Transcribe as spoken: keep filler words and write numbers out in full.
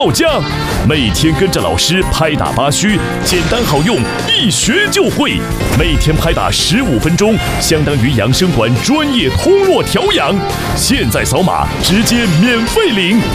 爆浆，每天跟着老师拍打八虚，简单好用，一学就会。每天拍打十五分钟，相当于养生馆专业通络调养。现在扫码直接免费领。